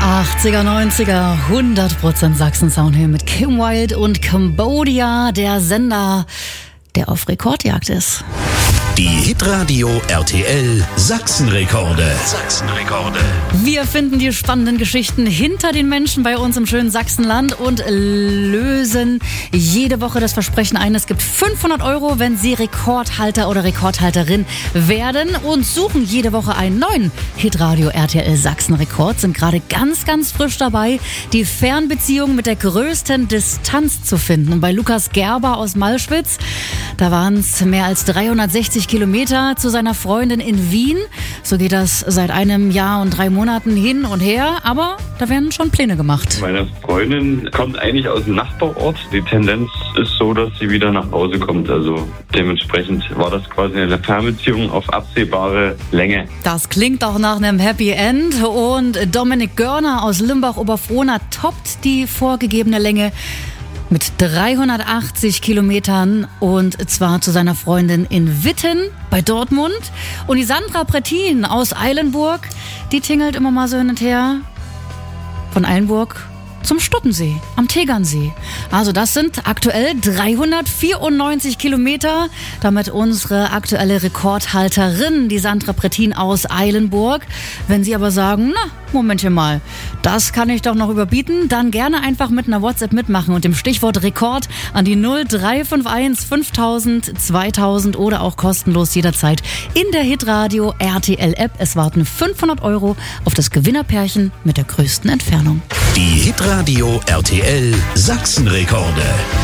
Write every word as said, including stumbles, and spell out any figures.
achtziger, neunziger, hundert Prozent Sachsen-Sound hier mit Kim Wilde und Cambodia, der Sender, der auf Rekordjagd ist. Die Hitradio R T L Sachsenrekorde. Sachsenrekorde. Wir finden die spannenden Geschichten hinter den Menschen bei uns im schönen Sachsenland und lösen jede Woche das Versprechen ein. Es gibt fünfhundert Euro, wenn Sie Rekordhalter oder Rekordhalterin werden, und suchen jede Woche einen neuen Hitradio R T L Sachsenrekord. Sind gerade ganz, ganz frisch dabei, die Fernbeziehung mit der größten Distanz zu finden. Und bei Lukas Gerber aus Malschwitz, da waren es mehr als dreihundertsechzig Kilometer zu seiner Freundin in Wien. So geht das seit einem Jahr und drei Monaten hin und her, aber da werden schon Pläne gemacht. Meine Freundin kommt eigentlich aus dem Nachbarort. Die Tendenz ist so, dass sie wieder nach Hause kommt. Also dementsprechend war das quasi eine Fernbeziehung auf absehbare Länge. Das klingt auch nach einem Happy End, und Dominik Görner aus Limbach-Oberfrohna toppt die vorgegebene Länge mit dreihundertachtzig Kilometern, und zwar zu seiner Freundin in Witten bei Dortmund. Und die Sandra Prettin aus Eilenburg, die tingelt immer mal so hin und her von Eilenburg zum Stuttensee, am Tegernsee. Also das sind aktuell dreihundertvierundneunzig Kilometer. Damit unsere aktuelle Rekordhalterin, die Sandra Prettin aus Eilenburg. Wenn Sie aber sagen, na, Momentchen mal, das kann ich doch noch überbieten, dann gerne einfach mit einer WhatsApp mitmachen und dem Stichwort Rekord an die null drei fünf eins fünftausend zweitausend oder auch kostenlos jederzeit in der Hitradio R T L App. Es warten fünfhundert Euro auf das Gewinnerpärchen mit der größten Entfernung. Die Hitradio R T L Sachsenrekorde.